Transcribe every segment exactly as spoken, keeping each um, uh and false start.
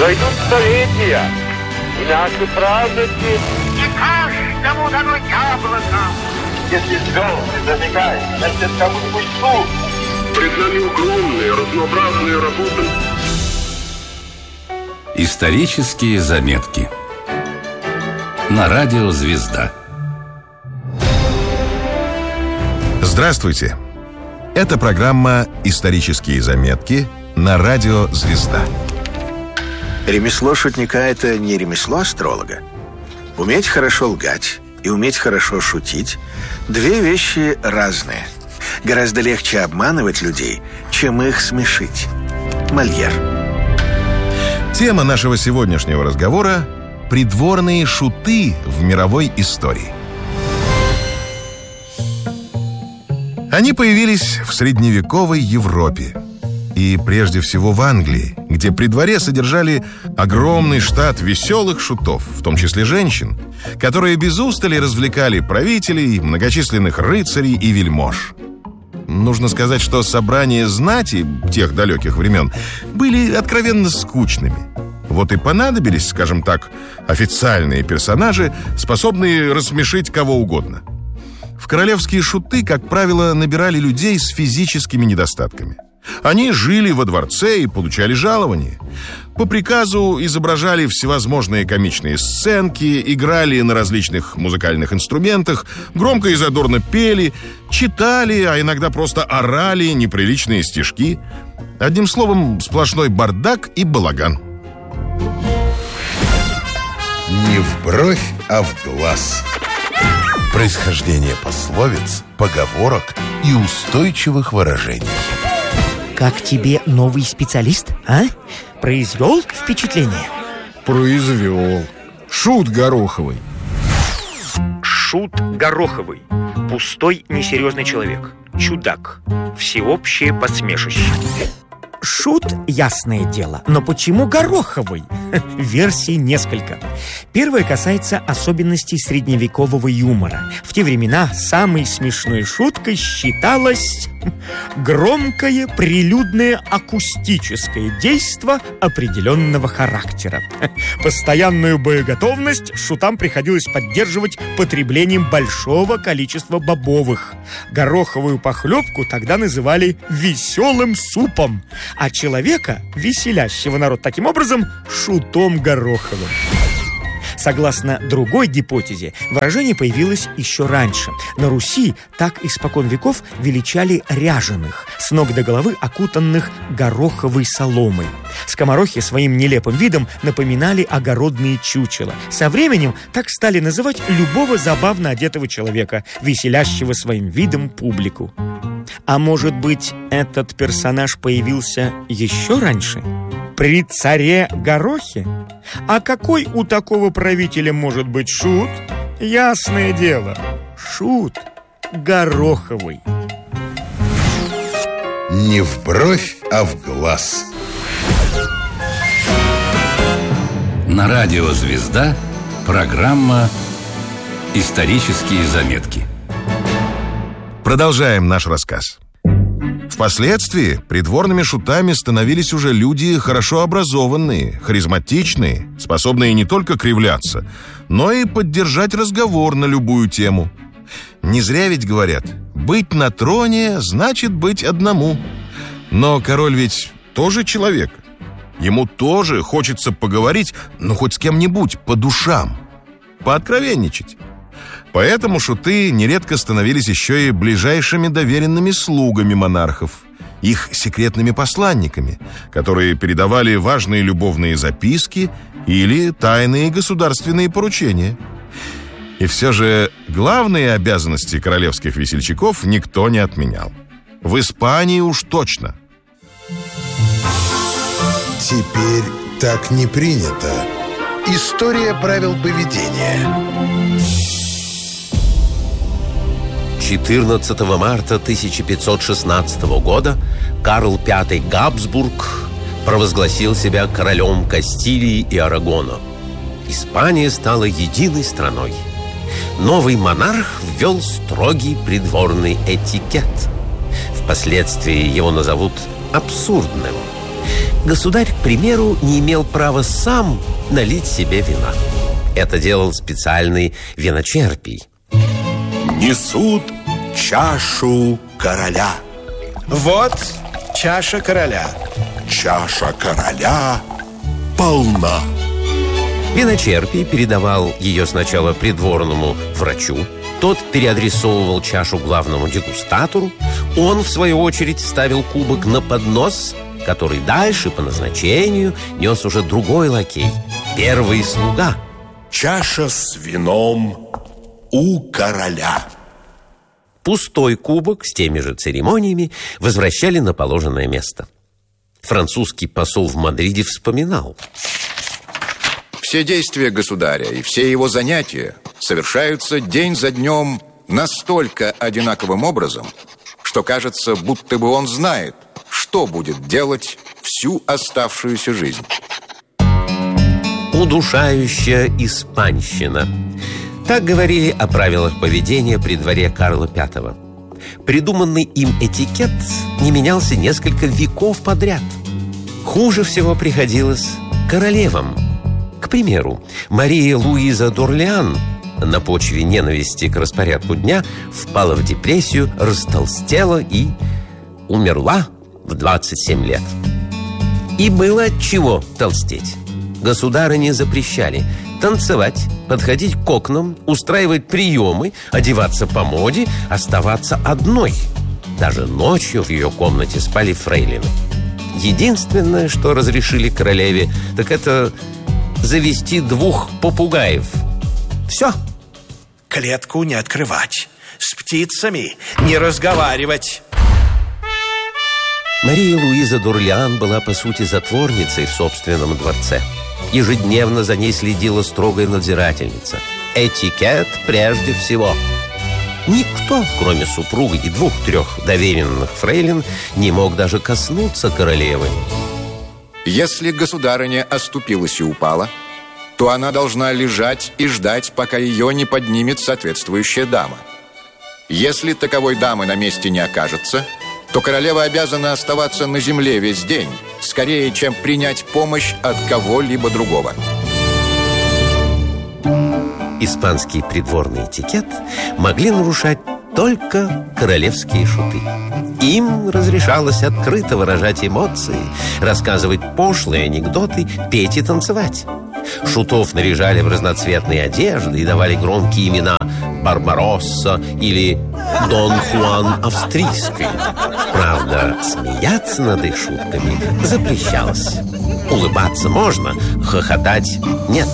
Пройдут столетия, и наши праздники... Не каждому дано яблоко. Если звезды зажигают, значит, кому-нибудь суд. Пред нами огромные, разнообразные работы. Исторические заметки на радио «Звезда». Здравствуйте! Это программа «Исторические заметки» на радио «Звезда». Ремесло шутника – это не ремесло астролога. Уметь хорошо лгать и уметь хорошо шутить – две вещи разные. Гораздо легче обманывать людей, чем их смешить. Мольер. Тема нашего сегодняшнего разговора – придворные шуты в мировой истории. Они появились в средневековой Европе. И прежде всего в Англии, где при дворе содержали огромный штат веселых шутов, в том числе женщин, которые без устали развлекали правителей, многочисленных рыцарей и вельмож. Нужно сказать, что собрания знати тех далеких времен были откровенно скучными. Вот и понадобились, скажем так, официальные персонажи, способные рассмешить кого угодно. В королевские шуты, как правило, набирали людей с физическими недостатками. Они жили во дворце и получали жалование. По приказу изображали всевозможные комичные сценки, играли на различных музыкальных инструментах, громко и задорно пели, читали, а иногда просто орали неприличные стишки. Одним словом, сплошной бардак и балаган. Не в бровь, а в глаз. Происхождение пословиц, поговорок и устойчивых выражений. Как тебе новый специалист, а? Произвел впечатление? Произвел. Шут Гороховый. Шут Гороховый. Пустой, несерьезный человек. Чудак. Всеобщее посмешище. Шут, ясное дело, но почему Гороховый? Версий несколько. Первая касается особенностей средневекового юмора. В те времена самой смешной шуткой считалось громкое, прилюдное, акустическое действо определенного характера. Постоянную боеготовность шутам приходилось поддерживать потреблением большого количества бобовых. Гороховую похлебку тогда называли веселым супом, а человека, веселящего народ таким образом, шутом Гороховым. Согласно другой гипотезе, выражение появилось еще раньше. На Руси так испокон веков величали ряженых, с ног до головы окутанных гороховой соломой. Скоморохи своим нелепым видом напоминали огородные чучела. Со временем так стали называть любого забавно одетого человека, веселящего своим видом публику. А может быть, этот персонаж появился еще раньше? При царе Горохе? А какой у такого правителя может быть шут? Ясное дело, шут Гороховый. Не в бровь, а в глаз. На радио «Звезда» программа «Исторические заметки». Продолжаем наш рассказ. Впоследствии придворными шутами становились уже люди хорошо образованные, харизматичные, способные не только кривляться, но и поддержать разговор на любую тему. Не зря ведь говорят, быть на троне значит быть одному. Но король ведь тоже человек. Ему тоже хочется поговорить, ну хоть с кем-нибудь, по душам, пооткровенничать. Поэтому шуты нередко становились еще и ближайшими доверенными слугами монархов, их секретными посланниками, которые передавали важные любовные записки или тайные государственные поручения. И все же главные обязанности королевских весельчаков никто не отменял. В Испании уж точно. Теперь так не принято. История правил поведения. четырнадцатого марта тысяча пятьсот шестнадцатого года Карл Пятый Габсбург провозгласил себя королем Кастилии и Арагона. Испания стала единой страной. Новый монарх ввел строгий придворный этикет. Впоследствии его назовут абсурдным. Государь, к примеру, не имел права сам налить себе вина. Это делал специальный виночерпий. Несут чашу короля. Вот чаша короля. Чаша короля полна. Виночерпий передавал ее сначала придворному врачу. Тот переадресовывал чашу главному дегустатору. Он, в свою очередь, ставил кубок на поднос, который дальше по назначению нес уже другой лакей, первый слуга. Чаша с вином у короля. Пустой кубок с теми же церемониями возвращали на положенное место. Французский посол в Мадриде вспоминал: все действия государя и все его занятия совершаются день за днем настолько одинаковым образом, что кажется, будто бы он знает, что будет делать всю оставшуюся жизнь. Удушающая испанщина. Так говорили о правилах поведения при дворе Карла Пятого. Придуманный им этикет не менялся несколько веков подряд. Хуже всего приходилось королевам. К примеру, Мария Луиза д'Орлеан на почве ненависти к распорядку дня впала в депрессию, растолстела и умерла в двадцать семь лет. И было от чего толстеть. Государыне запрещали танцевать, подходить к окнам, устраивать приемы, одеваться по моде, оставаться одной. Даже ночью в ее комнате спали фрейлины. Единственное, что разрешили королеве, так это завести двух попугаев. Все. Клетку не открывать, с птицами не разговаривать. Мария Луиза д'Орлеан была, по сути, затворницей в собственном дворце. Ежедневно за ней следила строгая надзирательница. Этикет прежде всего. Никто, кроме супруга и двух-трех доверенных фрейлин, не мог даже коснуться королевы. Если государыня оступилась и упала, то она должна лежать и ждать, пока ее не поднимет соответствующая дама. Если таковой дамы на месте не окажется, то королева обязана оставаться на земле весь день, скорее, чем принять помощь от кого-либо другого. Испанский придворный этикет могли нарушать только королевские шуты. Им разрешалось открыто выражать эмоции, рассказывать пошлые анекдоты, петь и танцевать. Шутов наряжали в разноцветные одежды и давали громкие имена Барбаросса или Дон Хуан Австрийский. Правда, смеяться над их шутками запрещалось. Улыбаться можно, хохотать нет.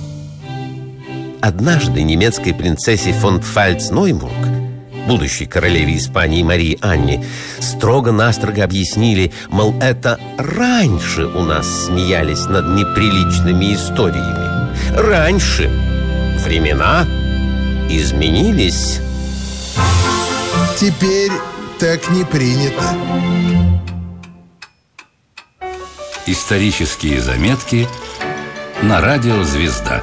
Однажды немецкой принцессе фон Пфальц-Нойбург, будущей королеве Испании Марии Анне, строго-настрого объяснили, мол, это раньше у нас смеялись над неприличными историями. Раньше. Времена изменились. Теперь так не принято. Исторические заметки на радио «Звезда».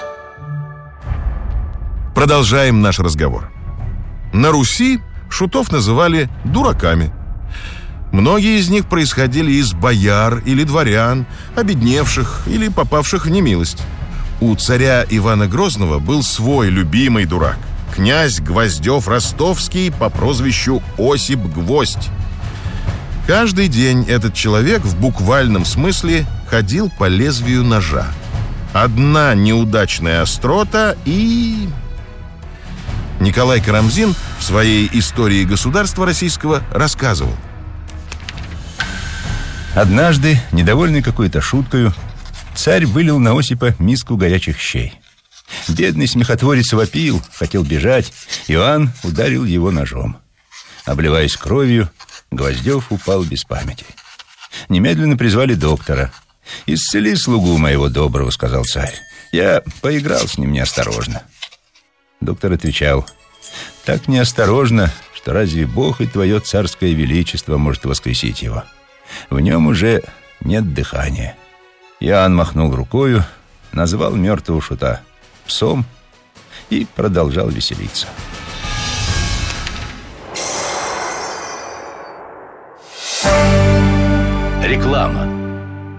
Продолжаем наш разговор. На Руси шутов называли дураками. Многие из них происходили из бояр или дворян, обедневших или попавших в немилость. У царя Ивана Грозного был свой любимый дурак – князь Гвоздев-Ростовский по прозвищу Осип Гвоздь. Каждый день этот человек в буквальном смысле ходил по лезвию ножа. Одна неудачная острота и... Николай Карамзин в своей «Истории государства российского» рассказывал. Однажды, недовольный какой-то шуткою, царь вылил на Осипа миску горячих щей. Бедный смехотворец вопил, хотел бежать. Иоанн ударил его ножом. Обливаясь кровью, Гвоздев упал без памяти. Немедленно призвали доктора. «Исцели слугу моего доброго», — сказал царь. «Я поиграл с ним неосторожно». Доктор отвечал: «Так неосторожно, что разве Бог и твое царское величество может воскресить его? В нем уже нет дыхания». Иоанн махнул рукою, назвал мертвого шута псом и продолжал веселиться. Реклама.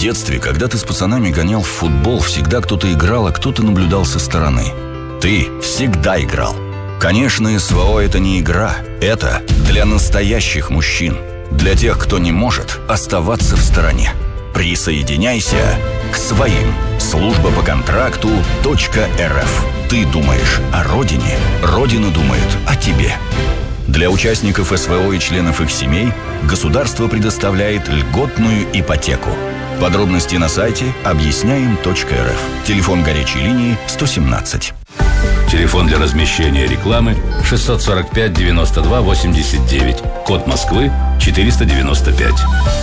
детстве, когда ты с пацанами гонял в футбол, всегда кто-то играл, а кто-то наблюдал со стороны. Ты всегда играл. Конечно, СВО — это не игра. Это для настоящих мужчин. Для тех, кто не может оставаться в стороне. Присоединяйся к своим. Служба по контракту .рф. Ты думаешь о родине, Родина думает о тебе. Для участников СВО и членов их семей государство предоставляет льготную ипотеку. Подробности на сайте объясняем точка эр эф. Телефон горячей линии сто семнадцать. Телефон для размещения рекламы шестьсот сорок пять девяносто два восемьдесят девять. Код Москвы четыреста девяносто пять.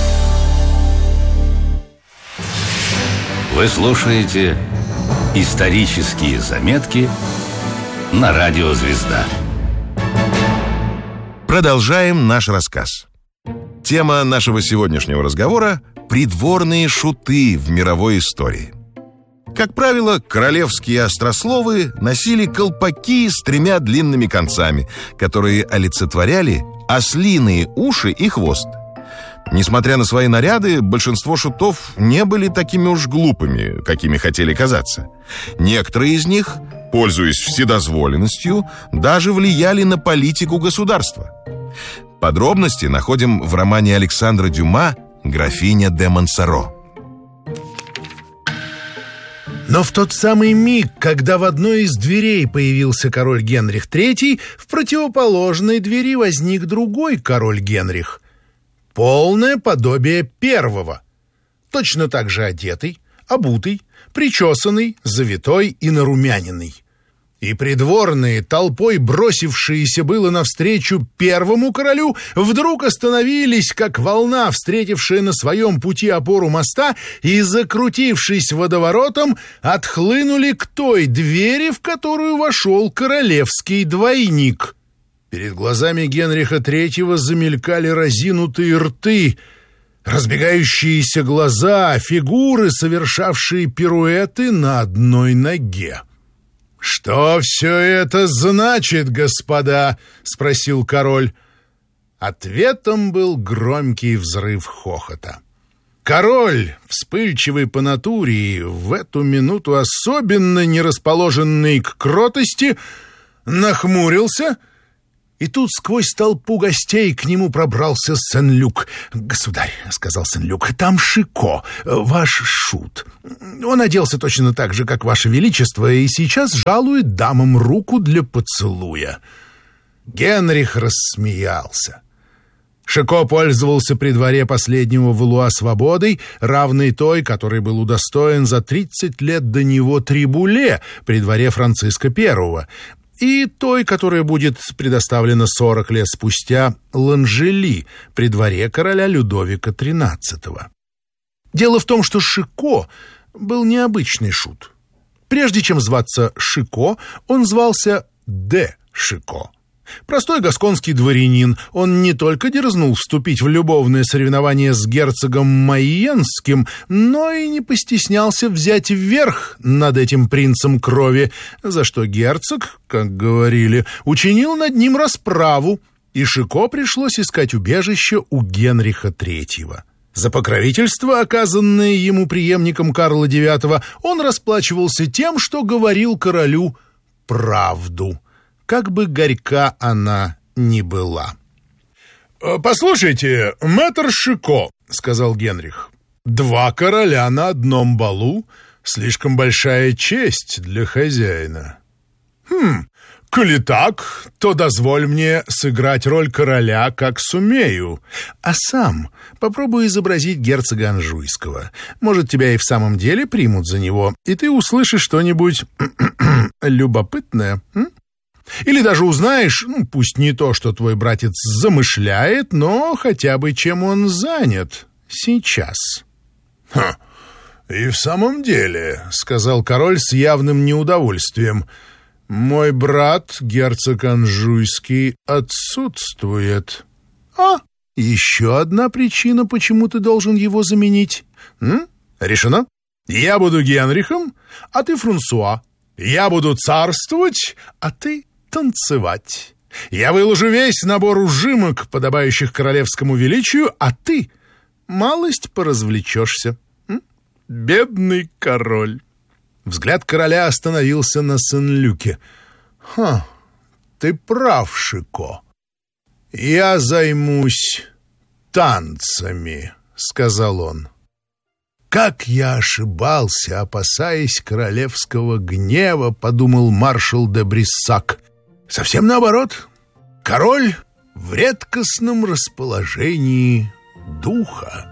Вы слушаете исторические заметки на радио «Звезда». Продолжаем наш рассказ. Тема нашего сегодняшнего разговора – придворные шуты в мировой истории. Как правило, королевские острословы носили колпаки с тремя длинными концами, которые олицетворяли ослиные уши и хвост. Несмотря на свои наряды, большинство шутов не были такими уж глупыми, какими хотели казаться. Некоторые из них, пользуясь вседозволенностью, даже влияли на политику государства. Подробности находим в романе Александра Дюма «Графиня де Монсоро». Но в тот самый миг, когда в одной из дверей появился король Генрих третий, в противоположной двери возник другой король Генрих. Полное подобие первого. Точно так же одетый, обутый, причесанный, завитой и нарумяненный. И придворные, толпой бросившиеся было навстречу первому королю, вдруг остановились, как волна, встретившая на своем пути опору моста, и, закрутившись водоворотом, отхлынули к той двери, в которую вошел королевский двойник. Перед глазами Генриха третьего замелькали разинутые рты, разбегающиеся глаза, фигуры, совершавшие пируэты на одной ноге. «Что все это значит, господа?» — спросил король. Ответом был громкий взрыв хохота. Король, вспыльчивый по натуре и в эту минуту особенно не расположенный к кротости, нахмурился, и тут сквозь толпу гостей к нему пробрался Сен-Люк. «Государь», — сказал Сен-Люк, — «там Шико, ваш шут. Он оделся точно так же, как ваше величество, и сейчас жалует дамам руку для поцелуя». Генрих рассмеялся. Шико пользовался при дворе последнего Валуа свободой, равной той, которой был удостоен за тридцать лет до него Трибуле при дворе Франциска Первого, и той, которая будет предоставлена сорок лет спустя Ланжели при дворе короля Людовика тринадцатого. Дело в том, что Шико был необычный шут. Прежде чем зваться Шико, он звался де Шико. Простой гасконский дворянин, он не только дерзнул вступить в любовное соревнование с герцогом Майенским, но и не постеснялся взять верх над этим принцем крови, за что герцог, как говорили, учинил над ним расправу, и Шико пришлось искать убежище у Генриха третьего. За покровительство, оказанное ему преемником Карла девятого, он расплачивался тем, что говорил королю правду, как бы горька она ни была. «Послушайте, мэтр Шико», — сказал Генрих, — «два короля на одном балу — слишком большая честь для хозяина». «Хм, коли так, то дозволь мне сыграть роль короля, как сумею, а сам попробуй изобразить герцога Анжуйского. Может, тебя и в самом деле примут за него, и ты услышишь что-нибудь любопытное, м? Или даже узнаешь, ну, пусть не то, что твой братец замышляет, но хотя бы чем он занят сейчас». «Ха, и в самом деле», — сказал король с явным неудовольствием, — «мой брат, герцог Анжуйский, отсутствует». «А, еще одна причина, почему ты должен его заменить. М? Решено? Я буду Генрихом, а ты Франсуа. Я буду царствовать, а ты танцевать. Я выложу весь набор ужимок, подобающих королевскому величию, а ты малость поразвлечешься. М? бедный король. Взгляд короля остановился на Сен-Люке. «Ха, ты прав, Шико. Я займусь танцами», — сказал он. «Как я ошибался, опасаясь королевского гнева», — подумал маршал де Бриссак. «Совсем наоборот. Король в редкостном расположении духа».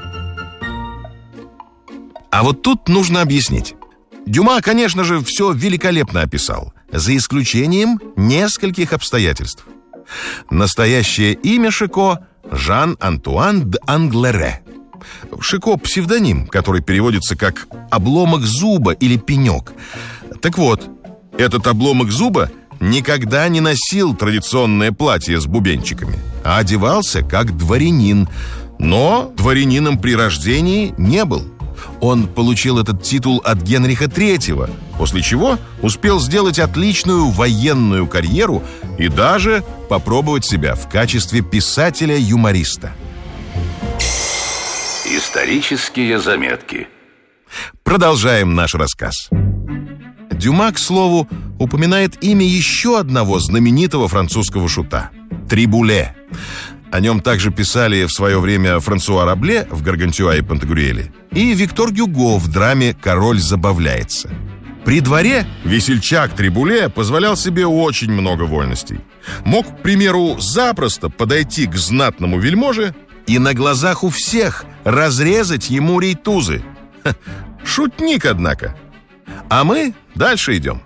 А вот тут нужно объяснить. Дюма, конечно же, все великолепно описал, за исключением нескольких обстоятельств. Настоящее имя Шико — Жан-Антуан д'Англере. Шико — псевдоним, который переводится как «обломок зуба» или «пенек». Так вот, этот обломок зуба никогда не носил традиционное платье с бубенчиками, а одевался как дворянин, но дворянином при рождении не был. Он получил этот титул от Генриха третьего, после чего успел сделать отличную военную карьеру и даже попробовать себя в качестве писателя-юмориста. Исторические заметки. Продолжаем наш рассказ. Дюма, к слову, упоминает имя еще одного знаменитого французского шута – Трибуле. О нем также писали в свое время Франсуа Рабле в «Гаргантюа и Пантагрюэле» и Виктор Гюго в драме «Король забавляется». При дворе весельчак Трибуле позволял себе очень много вольностей. Мог, к примеру, запросто подойти к знатному вельможе и на глазах у всех разрезать ему рейтузы. Ха, шутник, однако. А мы дальше идем.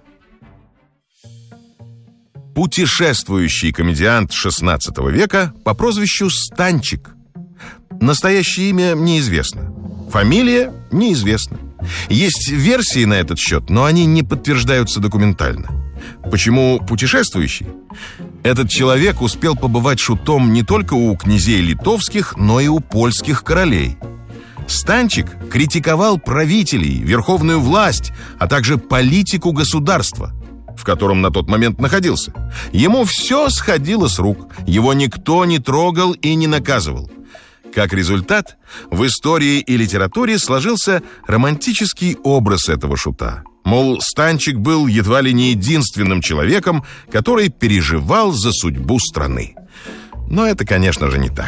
Путешествующий комедиант шестнадцатого века по прозвищу Станчик. Настоящее имя неизвестно. Фамилия неизвестна. Есть версии на этот счет, но они не подтверждаются документально. Почему путешествующий? Этот человек успел побывать шутом не только у князей литовских, но и у польских королей. Станчик критиковал правителей, верховную власть, а также политику государства, в котором на тот момент находился. Ему все сходило с рук, его никто не трогал и не наказывал. Как результат, в истории и литературе сложился романтический образ этого шута. Мол, Станчик был едва ли не единственным человеком, который переживал за судьбу страны. Но это, конечно же, не так.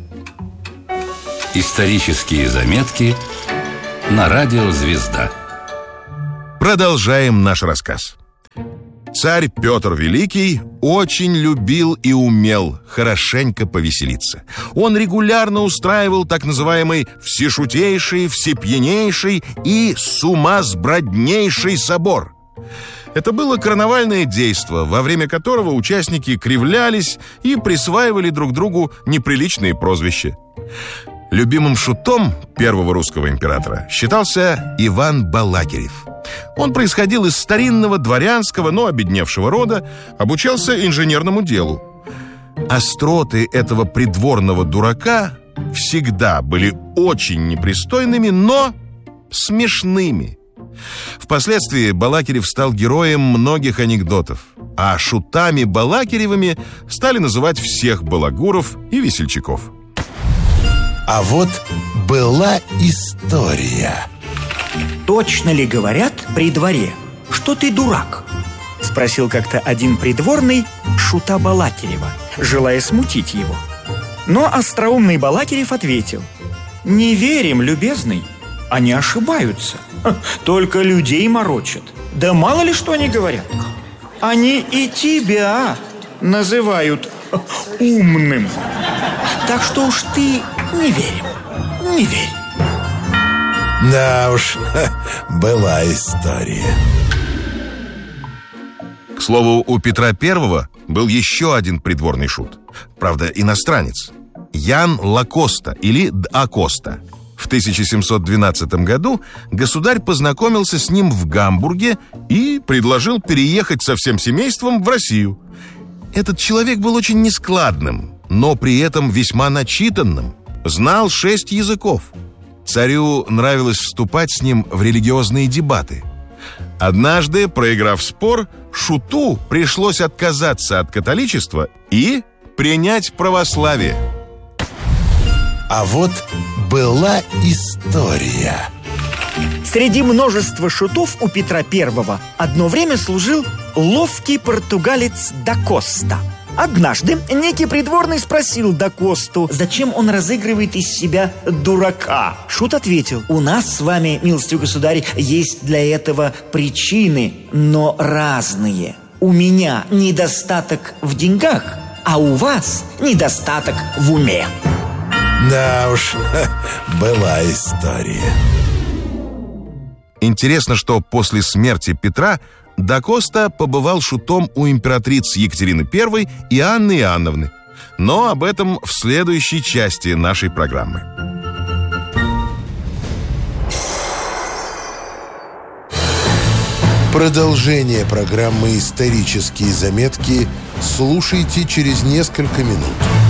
Исторические заметки на радио «Звезда». Продолжаем наш рассказ. Царь Петр Великий очень любил и умел хорошенько повеселиться. Он регулярно устраивал так называемый всешутейший, всепьянейший и сумасброднейший собор. Это было карнавальное действо, во время которого участники кривлялись и присваивали друг другу неприличные прозвища. Любимым шутом первого русского императора считался Иван Балакирев. Он происходил из старинного дворянского, но обедневшего рода, обучался инженерному делу. Остроты этого придворного дурака всегда были очень непристойными, но смешными. Впоследствии Балакирев стал героем многих анекдотов, а шутами Балакиревыми стали называть всех балагуров и весельчаков. А вот была история. «Точно ли говорят при дворе, что ты дурак?» — спросил как-то один придворный шута Балакирева, желая смутить его. Но остроумный Балакирев ответил: «Не верим, любезный, они ошибаются, только людей морочат. Да мало ли что они говорят. Они и тебя называют умным. Так что уж ты не верим, не верь». Да уж, была история. К слову, у Петра Первого был еще один придворный шут, правда, иностранец, Ян Лакоста или д'Акоста. В тысяча семьсот двенадцатом году государь познакомился с ним в Гамбурге и предложил переехать со всем семейством в Россию. Этот человек был очень нескладным, но при этом весьма начитанным, знал шесть языков. Царю нравилось вступать с ним в религиозные дебаты. Однажды, проиграв спор, шуту пришлось отказаться от католичества и принять православие. А вот была история. Среди множества шутов у Петра Первого одно время служил ловкий португалец да Коста. Однажды некий придворный спросил да Косту, зачем он разыгрывает из себя дурака. Шут ответил: у нас с вами, милостивый государь, есть для этого причины, но разные. У меня недостаток в деньгах, а у вас недостаток в уме. Да уж, была история. Интересно, что после смерти Петра да Коста побывал шутом у императриц Екатерины Первой и Анны Иоанновны. Но об этом в следующей части нашей программы. Продолжение программы «Исторические заметки» слушайте через несколько минут.